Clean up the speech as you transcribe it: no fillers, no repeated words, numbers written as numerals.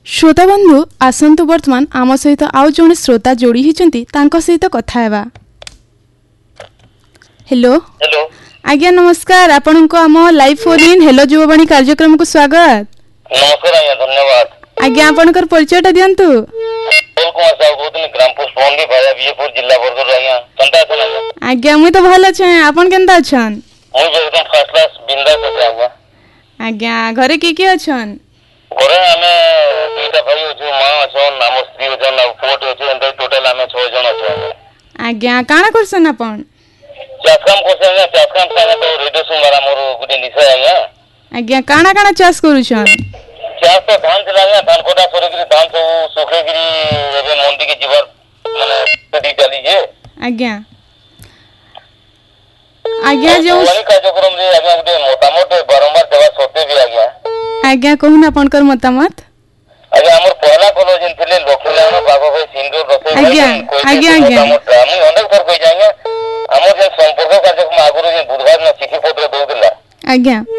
श्रोता बंधु आसंतु वर्तमान आम सहित आउ जने श्रोता जोड़ी हिचंती तांको सहित कथा हेबा। हेलो हेलो आज्ञा नमस्कार, आपनको आम live phone in hello Yuvvani कार्यक्रम को स्वागत। नमस्कार आज्ञा, धन्यवाद। आज्ञा आपनकर परिचयटा दियंतु। बोल कुमार साहब कहतनी ग्राम पोस्ट पौंडी भाया बीएपुर जिला बरगढ़ आज्ञा। केनता अछन आज्ञा? आज्ञा मुई तो भल छै, आपन केनता अछन? मुई भी एकदम फर्स्ट क्लास बिंदास अछि आज्ञा। आज्ञा घरे की अछन? घरे हमें दुईटा भाई अछि, मां अछन, नाम स्त्री अछन, आ पुट अछि, एंता टोटल हमें 6 जन अछि। आज्ञा काना करसन आपन? चास काम करछन आज्ञा, चास काम संगे तो रेडियो सुनबार मोर गुटे निशा आज्ञा। आज्ञा काना काना चाष करूछन? चास तो धान चला आज्ञा, धान कोटा सरेगिरी धान सब सुखेगिरी एबे मंडी के जीवर माने स्थिति चली जे। आज्ञा आज्ञा जो वाली कार्यक्रम रे आज्ञा गुटे मतामत बारंबार देवा सत्य भी आज्ञा। आज्ञा कहून आपनकर मतामत। आज्ञा हमर पहला कॉलेज जिन थिले लक्ष्मीनारायण बाबा भाई सिंधु रसे आज्ञा आज्ञा आज्ञा मु अनेक थर कहि जाएंगे हमर जे संपर्क कार्यक्रम आगुरो जे बुधवार न चिठी पत्र दउदिला। आज्ञा